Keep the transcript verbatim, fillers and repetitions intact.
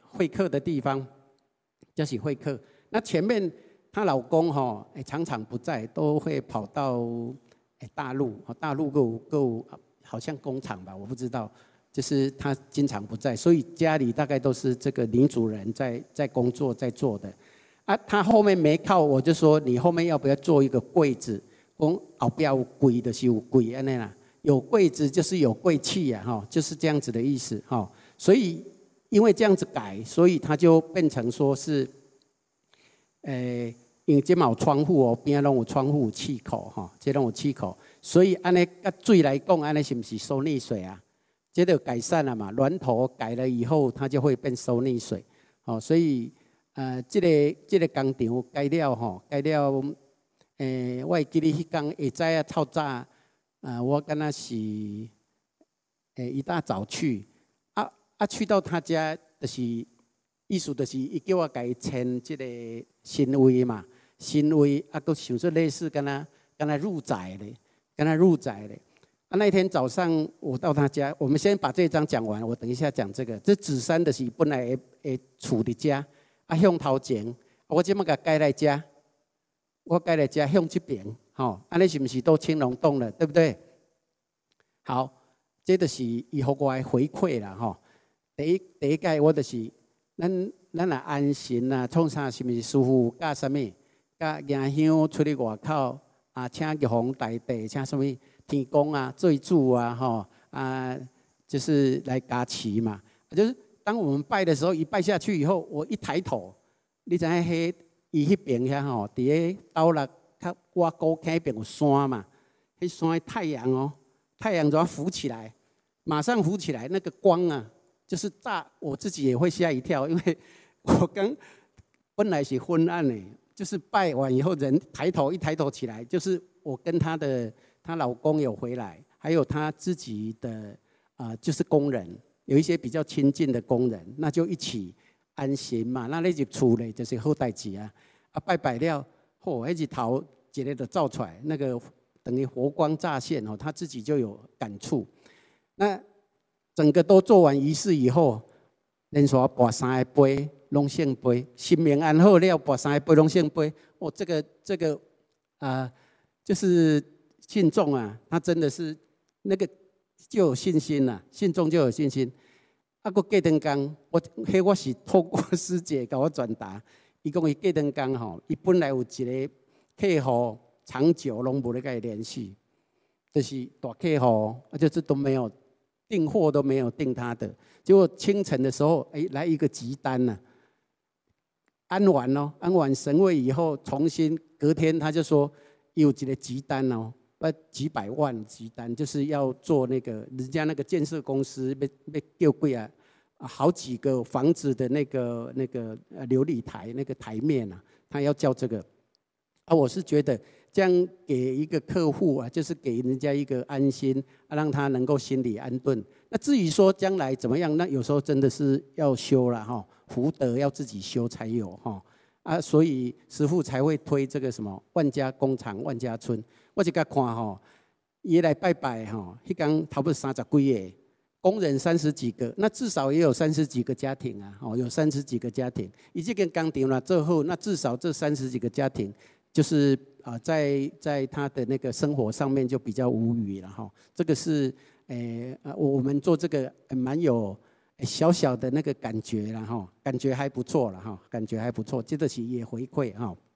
会客的地方，就是会客。那前面她老公哈、哦，常常不在，都会跑到大陆，大陆够够好像工厂吧，我不知道，就是她经常不在，所以家里大概都是这个女主人在在工作在做的。啊，她后面没靠，我就说你后面要不要做一个柜子？讲后边有柜的是有柜安尼啦，有柜子就是有贵气啊，哈，就是这样子的意思哈。所以因为这样子改，所以它就变成说是，诶，因为这嘛有窗户哦，边拢有窗户有气口哈，这拢有气口，所以安尼甲水来讲，安尼是不是收溺水啊？这就改善了嘛，峦头改了以后，它就会变收溺水，哦，所以呃，这个这个工厂改了吼，改了。诶，我会记得迄天下早啊，透早，啊，我敢若是诶一大早去，啊啊去到他家，就是意思就是伊叫我甲伊签即个新位嘛，新位啊，佮想说类似敢若敢若入宅咧，敢若入宅咧。啊，那天早上我到他家，我们先把这一章讲完，我等一下讲这个。这紫杉就是本来会会厝伫遮，啊向头前，我即马甲改来遮。我改来遮向这边，吼，安尼是不是都青龙洞了，对不对？好，这就是伊互我的回馈啦，吼。第一第一届我就是，咱咱来安神啊，创啥是毋是师傅教啥物？教迎香出去外口啊，请玉皇大帝，请什么天公啊、罪主啊，吼啊，就是来加持嘛。就是当我们拜的时候，一拜下去以后，我一抬头，你知影迄？伊迄边遐吼，伫个岛内较我高坑迄边有山嘛，迄山的太阳哦，太阳怎浮起来，马上浮起来，那个光啊，就是炸，我自己也会吓一跳，因为我刚本来是昏暗的，就是拜完以后人抬头一抬头起来，就是我跟她的她老公有回来，还有她自己的啊、呃，就是工人，有一些比较亲近的工人，那就一起。安心嘛，那你入厝咧就是好代志啊！啊拜拜了，嚯、哦，那日头一个就照出来，那个等于佛光乍现哦，他自己就有感触。那整个都做完仪式以后，连续跋三个杯，拢圣杯，新年安好了，跋三个杯拢圣杯。哦，这个这个啊、呃，就是信众啊，他真的是那个就有信心了、啊，信众就有信心。啊，佫过灯工，我迄我是透过师姐甲我转达，伊讲伊过灯工吼，伊本来有一个客户长久拢无咧甲伊联系，就是大客户，啊就是都没有订货都没有订他的，结果清晨的时候，哎、欸、来一个急单呐、啊，安完哦，安完神位以后，重新隔天他就说有一个急单哦。呃，几百万急单，就是要做那个人家那个建设公司被被丢贵啊，好几个房子的那个那个呃琉璃台那个台面啊，他要叫这个啊，我是觉得这样给一个客户啊，就是给人家一个安心啊，让他能够心里安顿。那至于说将来怎么样，那有时候真的是要修了哈，福德要自己修才有哈啊，所以师父才会推这个什么万家工厂万家村。我就甲看吼，伊来拜拜吼，迄天差不多三十几个工人，三十几个，那至少也有三十几个家庭啊，哦，有三十几个家庭。伊这间工厂啦，最后那至少这三十几个家庭，就是啊、呃，在在他的那个生活上面就比较无语了哈。这个是诶呃，我们做这个蛮有小小的那个感觉了哈，感觉还不错了哈，感觉还不错，这个是也回馈哈。